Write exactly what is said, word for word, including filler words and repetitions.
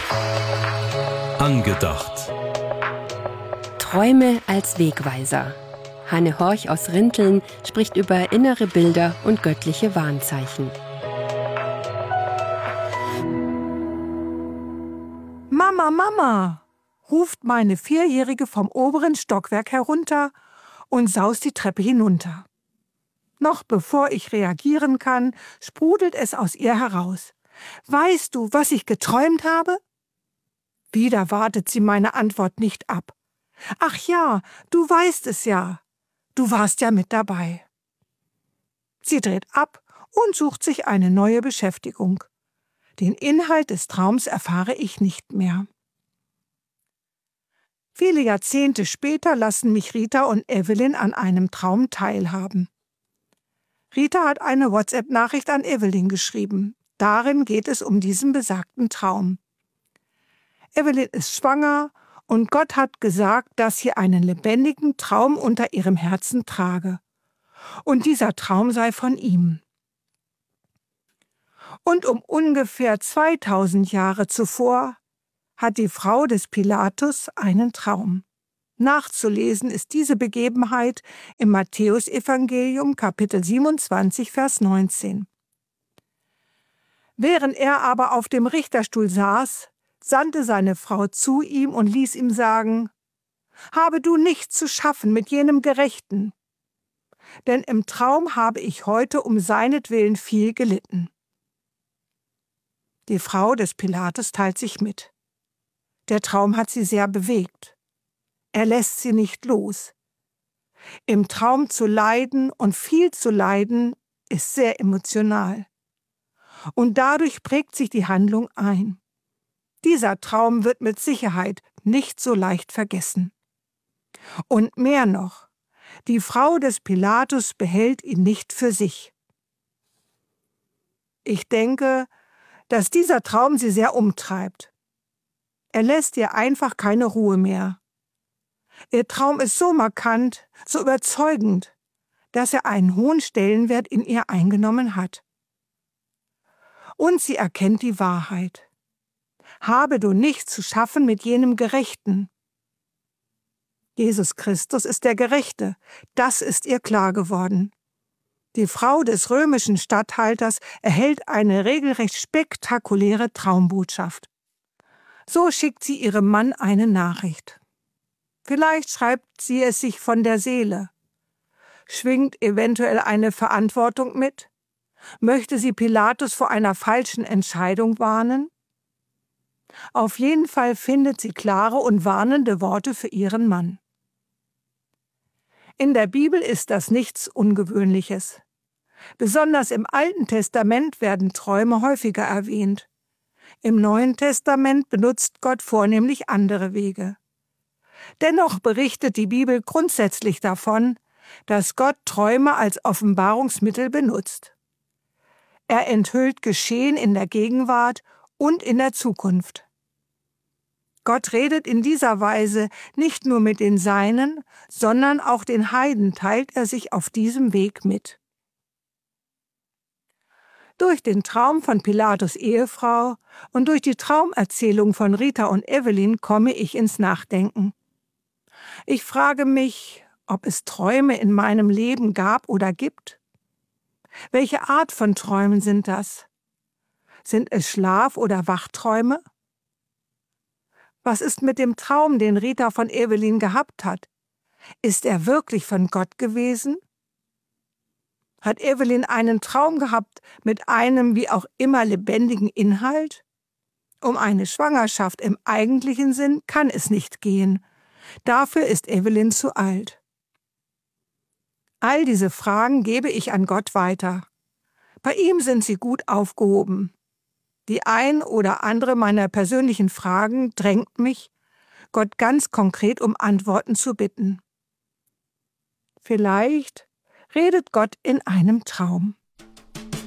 Angedacht. Träume als Wegweiser. Hanne Horch aus Rinteln spricht über innere Bilder und göttliche Warnzeichen. Mama, Mama, ruft meine Vierjährige vom oberen Stockwerk herunter und saust die Treppe hinunter. Noch bevor ich reagieren kann, sprudelt es aus ihr heraus. Weißt du, was ich geträumt habe? Wieder wartet sie meine Antwort nicht ab. Ach ja, du weißt es ja. Du warst ja mit dabei. Sie dreht ab und sucht sich eine neue Beschäftigung. Den Inhalt des Traums erfahre ich nicht mehr. Viele Jahrzehnte später lassen mich Rita und Evelyn an einem Traum teilhaben. Rita hat eine WhatsApp-Nachricht an Evelyn geschrieben. Darin geht es um diesen besagten Traum. Evelyn ist schwanger und Gott hat gesagt, dass sie einen lebendigen Traum unter ihrem Herzen trage. Und dieser Traum sei von ihm. Und um ungefähr zweitausend Jahre zuvor hat die Frau des Pilatus einen Traum. Nachzulesen ist diese Begebenheit im Matthäusevangelium, Kapitel siebenundzwanzig, Vers neunzehn. Während er aber auf dem Richterstuhl saß, sandte seine Frau zu ihm und ließ ihm sagen: Habe du nichts zu schaffen mit jenem Gerechten, denn im Traum habe ich heute um seinetwillen viel gelitten. Die Frau des Pilatus teilt sich mit. Der Traum hat sie sehr bewegt. Er lässt sie nicht los. Im Traum zu leiden und viel zu leiden ist sehr emotional. Und dadurch prägt sich die Handlung ein. Dieser Traum wird mit Sicherheit nicht so leicht vergessen. Und mehr noch, die Frau des Pilatus behält ihn nicht für sich. Ich denke, dass dieser Traum sie sehr umtreibt. Er lässt ihr einfach keine Ruhe mehr. Ihr Traum ist so markant, so überzeugend, dass er einen hohen Stellenwert in ihr eingenommen hat. Und sie erkennt die Wahrheit. Habe du nichts zu schaffen mit jenem Gerechten. Jesus Christus ist der Gerechte, das ist ihr klar geworden. Die Frau des römischen Statthalters erhält eine regelrecht spektakuläre Traumbotschaft. So schickt sie ihrem Mann eine Nachricht. Vielleicht schreibt sie es sich von der Seele. Schwingt eventuell eine Verantwortung mit? Möchte sie Pilatus vor einer falschen Entscheidung warnen? Auf jeden Fall findet sie klare und warnende Worte für ihren Mann. In der Bibel ist das nichts Ungewöhnliches. Besonders im Alten Testament werden Träume häufiger erwähnt. Im Neuen Testament benutzt Gott vornehmlich andere Wege. Dennoch berichtet die Bibel grundsätzlich davon, dass Gott Träume als Offenbarungsmittel benutzt. Er enthüllt Geschehen in der Gegenwart und in der Zukunft. Gott redet in dieser Weise nicht nur mit den Seinen, sondern auch den Heiden teilt er sich auf diesem Weg mit. Durch den Traum von Pilatus' Ehefrau und durch die Traumerzählung von Rita und Evelyn komme ich ins Nachdenken. Ich frage mich, ob es Träume in meinem Leben gab oder gibt. Welche Art von Träumen sind das? Sind es Schlaf- oder Wachträume? Was ist mit dem Traum, den Rita von Evelyn gehabt hat? Ist er wirklich von Gott gewesen? Hat Evelyn einen Traum gehabt mit einem wie auch immer lebendigen Inhalt? Um eine Schwangerschaft im eigentlichen Sinn kann es nicht gehen. Dafür ist Evelyn zu alt. All diese Fragen gebe ich an Gott weiter. Bei ihm sind sie gut aufgehoben. Die ein oder andere meiner persönlichen Fragen drängt mich, Gott ganz konkret um Antworten zu bitten. Vielleicht redet Gott in einem Traum.